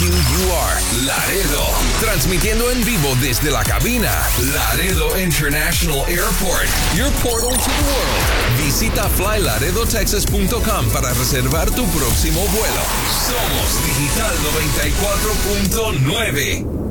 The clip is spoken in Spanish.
WWIQ-UR, Laredo. Transmitiendo en vivo desde la cabina. Laredo International Airport, your portal to the world. Visita flylaredotexas.com para reservar tu próximo vuelo. Somos Digital 94.9.